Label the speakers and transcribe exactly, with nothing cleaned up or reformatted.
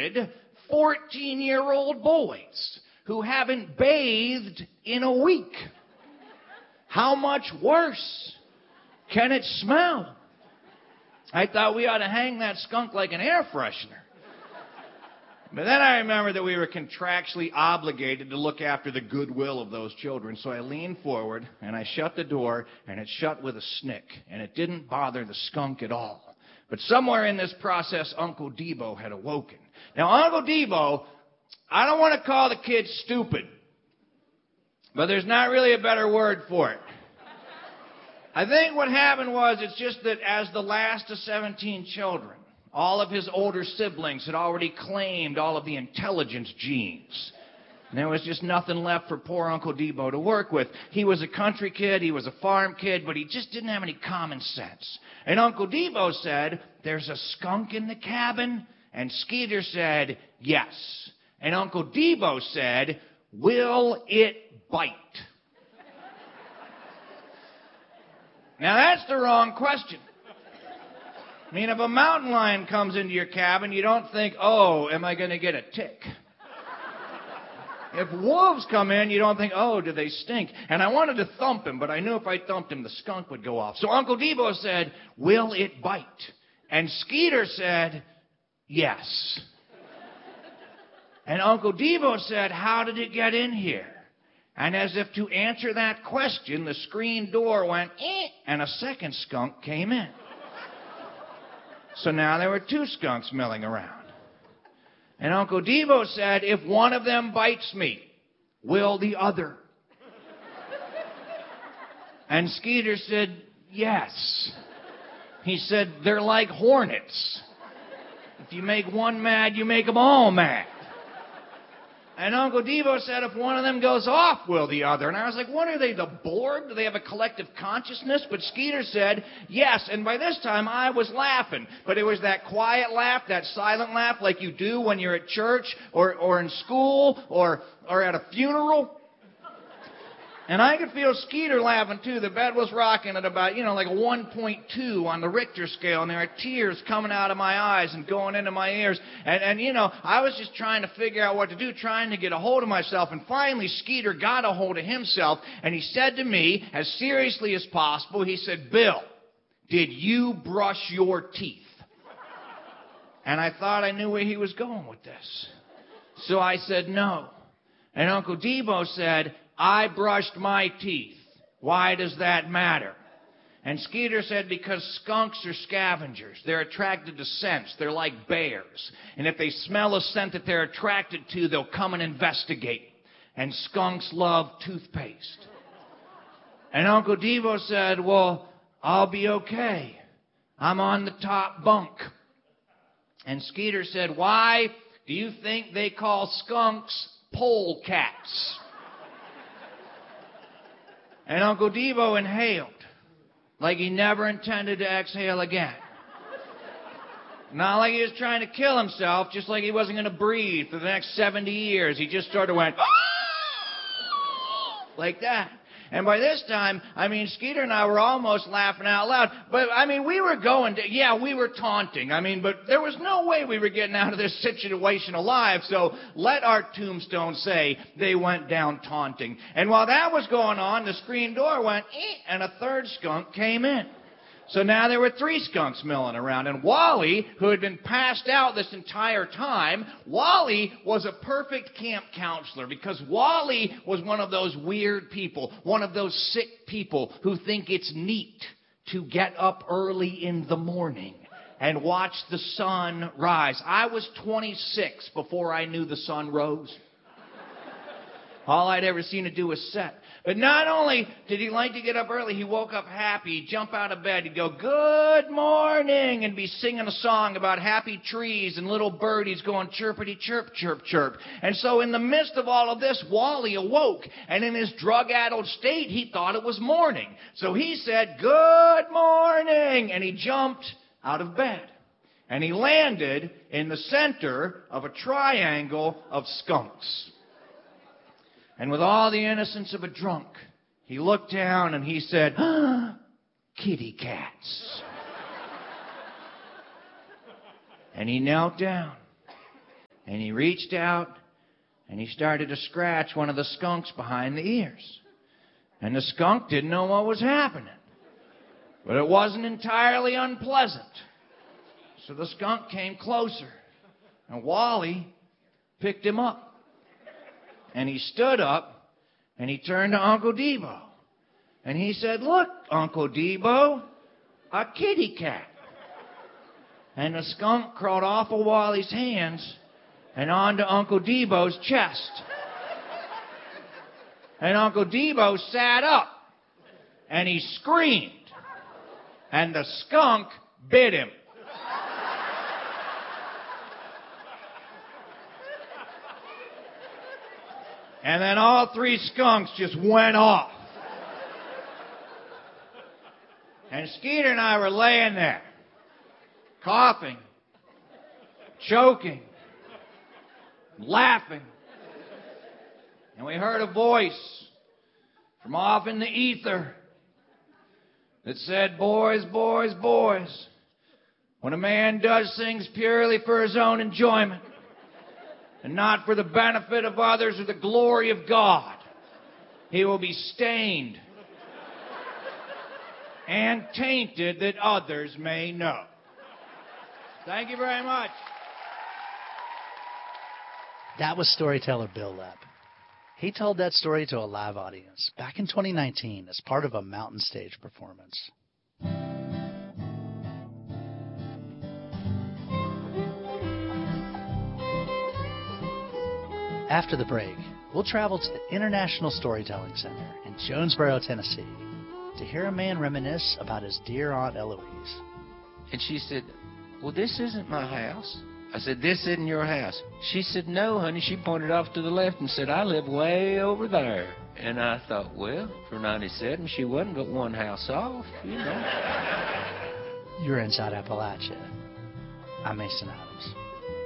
Speaker 1: naked fourteen-year-old boys who haven't bathed in a week. How much worse can it smell? I thought we ought to hang that skunk like an air freshener. But then I remembered that we were contractually obligated to look after the goodwill of those children. So I leaned forward, and I shut the door, and it shut with a snick. And it didn't bother the skunk at all. But somewhere in this process, Uncle Debo had awoken. Now, Uncle Debo, I don't want to call the kid stupid, but there's not really a better word for it. I think what happened was it's just that as the last of seventeen children, all of his older siblings had already claimed all of the intelligence genes. And there was just nothing left for poor Uncle Debo to work with. He was a country kid, he was a farm kid, but he just didn't have any common sense. And Uncle Debo said, "There's a skunk in the cabin?" And Skeeter said, "Yes." And Uncle Debo said, "Will it bite?" Now that's the wrong question. I mean, if a mountain lion comes into your cabin, you don't think, "Oh, am I going to get a tick?" If wolves come in, you don't think, "Oh, do they stink?" And I wanted to thump him, but I knew if I thumped him, the skunk would go off. So Uncle Debo said, "Will it bite?" And Skeeter said, "Yes." And Uncle Debo said, "How did it get in here?" And as if to answer that question, the screen door went, eh, and a second skunk came in. So now there were two skunks milling around. And Uncle Debo said, "If one of them bites me, will the other?" And Skeeter said, "Yes." He said, "They're like hornets. If you make one mad, you make them all mad." And Uncle Debo said, "If one of them goes off, will the other?" And I was like, what are they, the Borg? Do they have a collective consciousness? But Skeeter said, "Yes." And by this time, I was laughing. But it was that quiet laugh, that silent laugh like you do when you're at church or, or in school or, or at a funeral. And I could feel Skeeter laughing, too. The bed was rocking at about, you know, like a one point two on the Richter scale, and there were tears coming out of my eyes and going into my ears. And, and, you know, I was just trying to figure out what to do, trying to get a hold of myself. And finally, Skeeter got a hold of himself, and he said to me, as seriously as possible, he said, "Bill, did you brush your teeth?" And I thought I knew where he was going with this. So I said, "No." And Uncle Debo said, "I brushed my teeth. Why does that matter?" And Skeeter said, "Because skunks are scavengers. They're attracted to scents. They're like bears. And if they smell a scent that they're attracted to, they'll come and investigate. And skunks love toothpaste." And Uncle Debo said, "Well, I'll be okay. I'm on the top bunk." And Skeeter said, "Why do you think they call skunks polecats?" And Uncle Debo inhaled like he never intended to exhale again. Not like he was trying to kill himself, just like he wasn't going to breathe for the next seventy years. He just sort of went, "Ah!" like that. And by this time, I mean, Skeeter and I were almost laughing out loud. But, I mean, we were going to, yeah, we were taunting. I mean, but there was no way we were getting out of this situation alive. So let our tombstone say they went down taunting. And while that was going on, the screen door went, eh, and a third skunk came in. So now there were three skunks milling around. And Wally, who had been passed out this entire time, Wally was a perfect camp counselor because Wally was one of those weird people, one of those sick people who think it's neat to get up early in the morning and watch the sun rise. I was twenty-six before I knew the sun rose. All I'd ever seen it do was set. But not only did he like to get up early, he woke up happy. He'd jump out of bed. He'd go, "Good morning," and be singing a song about happy trees and little birdies going chirpity chirp, chirp, chirp. And so in the midst of all of this, Wally awoke. And in his drug-addled state, he thought it was morning. So he said, "Good morning," and he jumped out of bed. And he landed in the center of a triangle of skunks. And with all the innocence of a drunk, he looked down and he said, "Ah, kitty cats." And he knelt down And he reached out and he started to scratch one of the skunks behind the ears. And the skunk didn't know what was happening. But it wasn't entirely unpleasant. So the skunk came closer. And Wally picked him up. And he stood up and he turned to Uncle Debo. And he said, "Look, Uncle Debo, a kitty cat." And the skunk crawled off of Wally's hands and onto Uncle Debo's chest. And Uncle Debo sat up and he screamed. And the skunk bit him. And then all three skunks just went off. And Skeeter and I were laying there, coughing, choking, laughing. And we heard a voice from off in the ether that said, "Boys, boys, boys, when a man does things purely for his own enjoyment and not for the benefit of others or the glory of God, he will be stained and tainted that others may know." Thank you very much.
Speaker 2: That was storyteller Bill Lepp. He told that story to a live audience back in twenty nineteen as part of a Mountain Stage performance. After the break, we'll travel to the International Storytelling Center in Jonesboro, Tennessee, to hear a man reminisce about his dear Aunt Eloise.
Speaker 3: And she said, "Well, this isn't my house." I said, "This isn't your house." She said, "No, honey." She pointed off to the left and said, "I live way over there." And I thought, well, for ninety-seven, she wasn't but one house off, you know.
Speaker 2: You're Inside Appalachia. I'm Mason Adams.